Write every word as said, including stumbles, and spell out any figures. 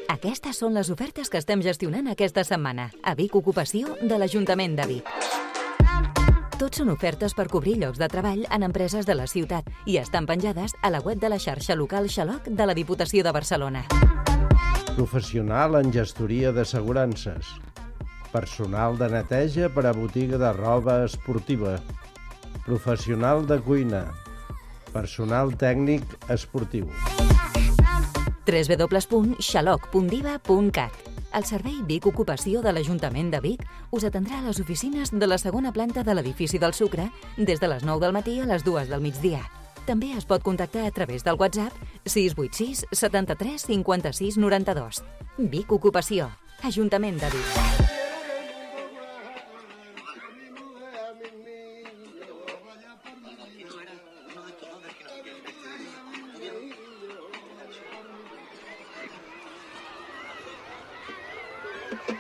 Aquestes són les ofertes que estem gestionant aquesta setmana a Vic Ocupació de l'Ajuntament de Vic. Tots són ofertes per cobrir llocs de treball en empreses de la ciutat i estan penjades a la web de la xarxa local Xaloc de la Diputació de Barcelona. Professional en gestoria d'assegurances. Personal de neteja per a botiga de roba esportiva. Professional de cuina. Personal tècnic esportiu. w w w punt xaloc punt diva punt cat. El servei Vic Ocupació de l'Ajuntament de Vic us atendrà a les oficines de la segona planta de l'edifici del Sucre des de les nou del matí a les dues del migdia. També es pot contactar a través del WhatsApp sis vuit sis setanta-tres cinquanta-sis noranta-dos. Vic Ocupació, Ajuntament de Vic. Thank you.